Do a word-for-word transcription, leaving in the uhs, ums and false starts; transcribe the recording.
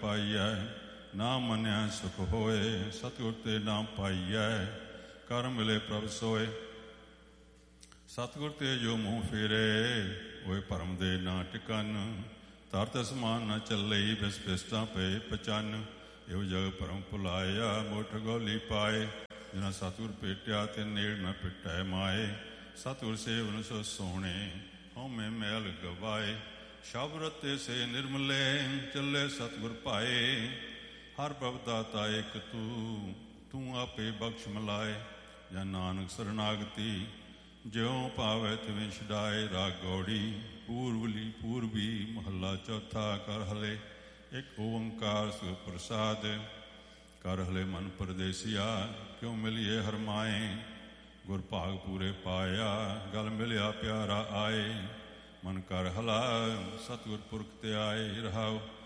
ਪਾਈਐ। ਨਾ ਮੰਨਿਆ ਸੁਖ ਹੋਏ, ਸਤਿਗੁਰ ਤੇ ਨਾਮ ਪਾਈਐ। ਕਰ ਮਿਲੇ ਪ੍ਰਭ ਸੋਏ, ਸਤਿਗੁਰ ਤੇ ਜੋ ਮੂੰਹ ਫੇਰੇ, ਹੋਏ ਭਰਮ ਦੇ ਨਾ ਟਿਕਨ। ਧਰਤ ਅਸਮਾਨ ਨਾ ਚੱਲਈ, ਬਿਸ ਬਿਸਤਾਂ ਪਏ ਪਚੰਨ। ਇਹੋ ਜਗ ਭਰਮ ਭੁਲਾਇਆ, ਮੋਠ ਗੋਲੀ ਪਾਏ। ਜਿਨਾ ਸਤਿਗੁਰ ਭੇਟਿਆ ਤੇ ਨੇੜ ਨਾ ਪਿਟੈ ਮਾਏ। ਸਤਿਗੁਰ ਸੇਵਨ ਸੋ ਸੋਹਣੇ, ਹਉਮੈ ਮੈਲ ਗਵਾਏ। ਸ਼ਬਦ ਰਤੇ ਸੇ ਨਿਰਮਲੇ, ਚੱਲੇ ਸਤਿਗੁਰ ਭਾਏ। ਹਰ ਪ੍ਰਭ ਦਾਤਾ ਏਕ ਤੂੰ, ਤੂੰ ਆਪੇ ਬਖਸ਼ ਮਿਲਾਏ। ਜਾਂ ਨਾਨਕ ਸਰਨਾਗਤੀ, ਜਿਉਂ ਭਾਵੈ ਤਿਵੇਂ ਛਡਾਏ। ਰਾਗ ਗੌੜੀ ਪੂਰਬਲੀ ਪੂਰਬੀ, ਮਹੱਲਾ ਚੌਥਾ। ਕਰ ਹਲੇ ਇੱਕ ਓੰਕਾਰ ਸੁਰ ਪ੍ਰਸਾਦ। ਕਰ ਹਲੇ ਮਨ ਪਰਦੇਸੀਆ, ਕਿਉਂ ਮਿਲੀਏ ਹਰਮਾਏ। ਗੁਰ ਭਾਗ ਪੂਰੇ ਪਾਇਆ, ਗਲ ਮਿਲਿਆ ਪਿਆਰਾ ਆਏ। ਮਨ ਕਰ ਹਲਾ, ਸਤਿਗੁਰ ਪੁਰਖ ਤੇ ਆਏ। ਰਹਾਉ